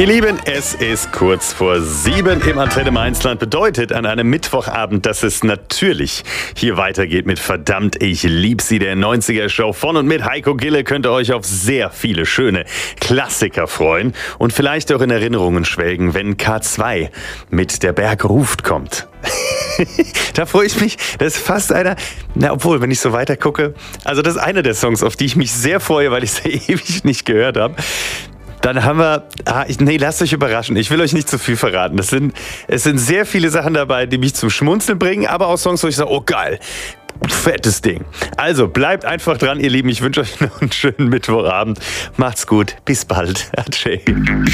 Ihr Lieben, es ist kurz vor 7 im Antenne Mainzland. Bedeutet an einem Mittwochabend, dass es natürlich hier weitergeht mit Verdammt, ich lieb sie, der 90er-Show von und mit Heiko Gille. Könnt ihr euch auf sehr viele schöne Klassiker freuen und vielleicht auch in Erinnerungen schwelgen, wenn K2 mit Der Berg ruft kommt. Da freue ich mich. Das ist fast einer, obwohl, wenn ich so weiter gucke, also das ist einer der Songs, auf die ich mich sehr freue, weil ich sie ewig nicht gehört habe. Dann haben wir, lasst euch überraschen. Ich will euch nicht zu viel verraten. Es sind sehr viele Sachen dabei, die mich zum Schmunzeln bringen, aber auch Songs, wo ich sage, oh geil, fettes Ding. Also bleibt einfach dran, ihr Lieben. Ich wünsche euch noch einen schönen Mittwochabend. Macht's gut. Bis bald. Adieu.